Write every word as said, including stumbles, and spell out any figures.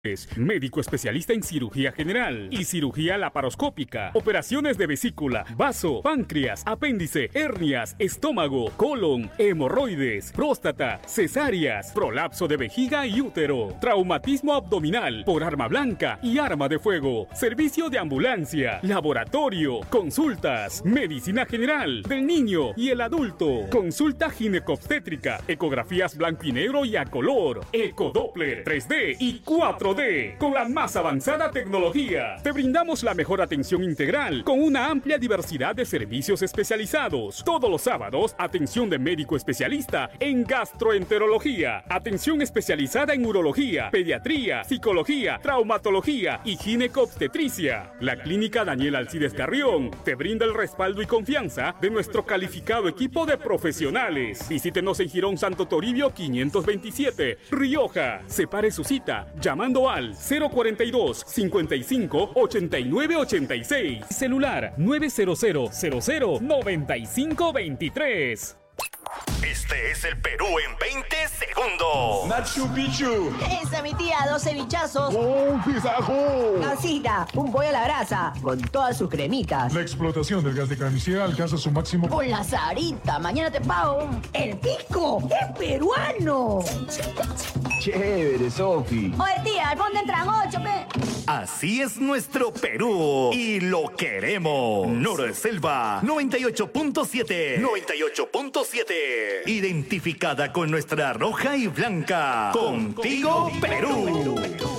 Es médico especialista en cirugía general y cirugía laparoscópica, operaciones de vesícula, vaso, páncreas, apéndice, hernias, estómago, colon, hemorroides, próstata, cesáreas, prolapso de vejiga y útero, traumatismo abdominal por arma blanca y arma de fuego, servicio de ambulancia, laboratorio, consultas, medicina general del niño y el adulto, consulta ginecobstétrica, ecografías blanco y negro y a color, ecodoppler, tres D y cuatro D, con la más avanzada tecnología. Te brindamos la mejor atención integral con una amplia diversidad de servicios especializados. Todos los sábados, atención de médico especialista en gastroenterología, atención especializada en urología, pediatría, psicología, traumatología y ginecobstetricia. La clínica Daniel Alcides Carrión te brinda el respaldo y confianza de nuestro calificado equipo de profesionales. Visítenos en Jirón Santo Toribio quinientos veintisiete, Rioja. Separe su cita llamando al cero cuarenta y dos, cincuenta y cinco, ochenta y nueve ochenta y seis. Celular nueve cero cero cero cero noventa y cinco veintitrés. Este es el Perú en veinte segundos. Machu Picchu. Esa mi tía, dos cevichazos. Un pisajo. Casita, un pollo a la brasa, con todas sus cremitas. La explotación del gas de carnicería alcanza su máximo. Con la Sarita, mañana te pago. ¡El pisco! ¡Es peruano! Chévere, Sofi. Oye, tía, ¿dónde entran ocho, pe? Así es nuestro Perú y lo queremos. Noroselva noventa y ocho punto siete. noventa y ocho punto siete. Identificada con nuestra roja y blanca. Contigo, Perú.